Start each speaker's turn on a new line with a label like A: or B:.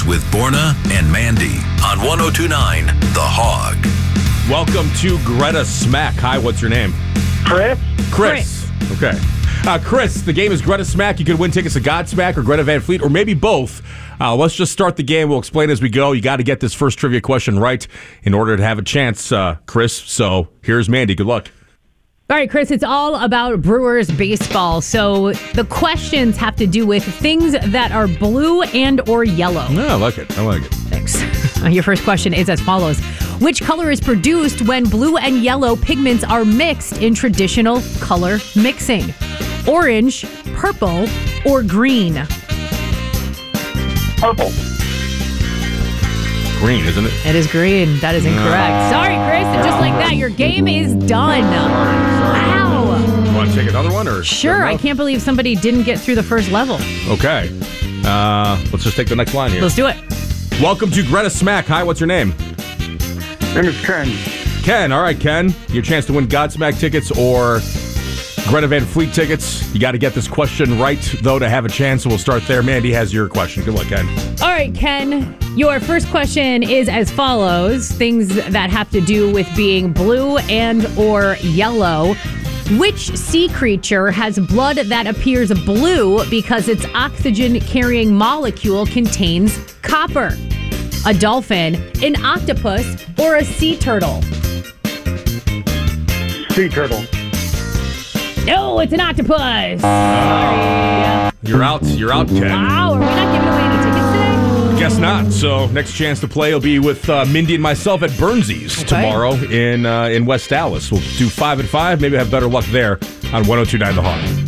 A: with Borna and Mandy on 102.9 The Hog.
B: Welcome to Greta Smack. Hi, what's your name? Chris. Okay. Chris, the game is Greta Smack. You could win tickets to Godsmack or Greta Van Fleet, or maybe both. Let's just start the game. We'll explain as we go. You got to get this first trivia question right in order to have a chance, Chris. So here's Mandy. Good luck.
C: All right, Chris, it's all about Brewers baseball. So the questions have to do with things that are blue and or yellow.
B: No, I like it.
C: Thanks. Your first question is as follows. Which color is produced when blue and yellow pigments are mixed in traditional color mixing? Orange, purple, or green?
D: Purple.
B: Green, isn't it?
C: It is green. That is incorrect. Sorry, Chris. And just like that, your game is done. Wow.
B: You want to take another one? Or
C: Sure. I can't believe somebody didn't get through the first level.
B: Okay. Let's just take the next line here.
C: Let's do it.
B: Welcome to Greta Smack. Hi, what's your name?
D: My name is Ken.
B: Ken. All right, Ken. Your chance to win Godsmack tickets or Greta Van Fleet tickets. You got to get this question right, though, to have a chance. So we'll start there. Mandy has your question. Good luck, Ken.
C: All right, Ken. Your first question is as follows. Things that have to do with being blue and or yellow. Which sea creature has blood that appears blue because its oxygen-carrying molecule contains copper? A dolphin, an octopus, or a sea turtle?
D: Sea turtle.
C: No, it's an octopus. Sorry.
B: You're out, Ken.
C: Wow, are we not giving away any tickets today?
B: Guess not. So next chance to play will be with Mindy and myself at Burnsies tomorrow in West Dallas. We'll do 5 at 5. Maybe have better luck there on 102.9 The Hog.